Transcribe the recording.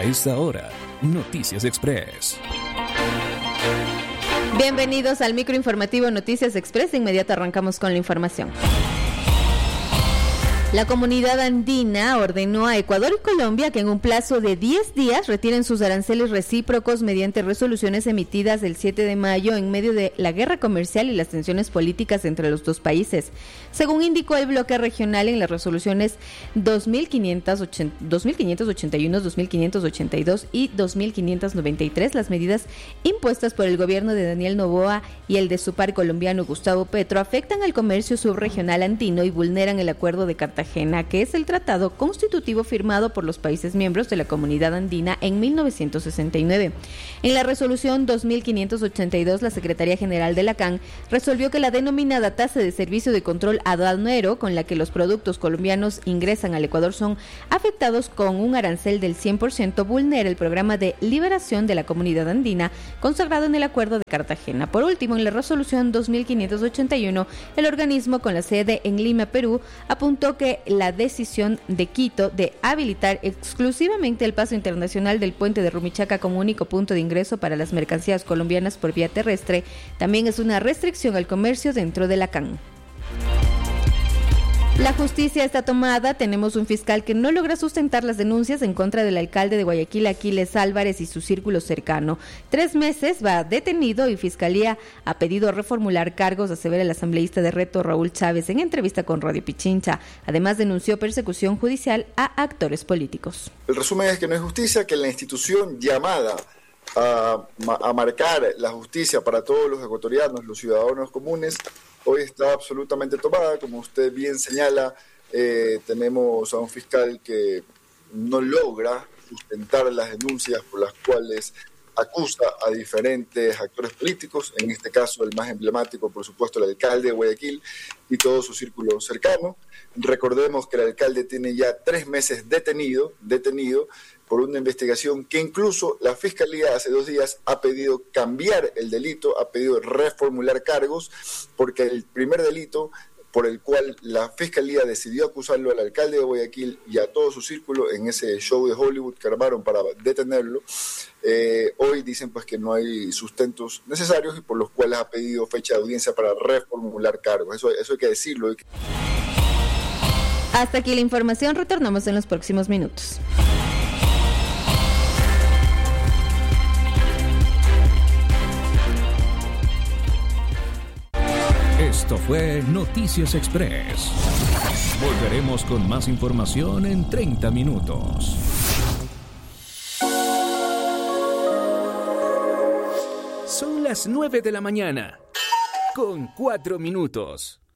esta hora, Noticias Express. Bienvenidos al microinformativo Noticias Express. De inmediato arrancamos con la información. La comunidad andina ordenó a Ecuador y Colombia que en un plazo de 10 días retiren sus aranceles recíprocos mediante resoluciones emitidas el 7 de mayo en medio de la guerra comercial y las tensiones políticas entre los dos países. Según indicó el bloque regional en las resoluciones 2581, 2582 y 2593, las medidas impuestas por el gobierno de Daniel Noboa y el de su par colombiano Gustavo Petro afectan al comercio subregional andino y vulneran el acuerdo de Cartagena, que es el tratado constitutivo firmado por los países miembros de la Comunidad Andina en 1969. En la resolución 2582, la Secretaría General de la CAN resolvió que la denominada tasa de servicio de control aduanero con la que los productos colombianos ingresan al Ecuador son afectados con un arancel del 100%, vulnera el programa de liberación de la Comunidad Andina consagrado en el Acuerdo de Cartagena. Por último, en la resolución 2581, el organismo con la sede en Lima, Perú, apuntó que la decisión de Quito de habilitar exclusivamente el paso internacional del puente de Rumichaca como único punto de ingreso para las mercancías colombianas por vía terrestre también es una restricción al comercio dentro de la CAN. La justicia está tomada. Tenemos un fiscal que no logra sustentar las denuncias en contra del alcalde de Guayaquil, Aquiles Álvarez, y su círculo cercano. 3 meses va detenido y Fiscalía ha pedido reformular cargos, asevera el asambleísta de Reto Raúl Chávez en entrevista con Radio Pichincha. Además denunció persecución judicial a actores políticos. El resumen es que no hay justicia, que la institución llamada a marcar la justicia para todos los ecuatorianos, los ciudadanos comunes, hoy está absolutamente tomada. Como usted bien señala, tenemos a un fiscal que no logra sustentar las denuncias por las cuales acusa a diferentes actores políticos, en este caso el más emblemático, por supuesto, el alcalde de Guayaquil y todo su círculo cercano. Recordemos que el alcalde tiene ya 3 meses detenido por una investigación que incluso la Fiscalía hace 2 días ha pedido cambiar el delito, ha pedido reformular cargos, porque el primer delito por el cual la Fiscalía decidió acusarlo al alcalde de Guayaquil y a todo su círculo en ese show de Hollywood que armaron para detenerlo, hoy dicen pues que no hay sustentos necesarios y por los cuales ha pedido fecha de audiencia para reformular cargos. Eso hay que decirlo. Hasta aquí la información, retornamos en los próximos minutos. Esto fue Noticias Express. Volveremos con más información en 30 minutos. Son las 9 de la mañana, con 4 minutos.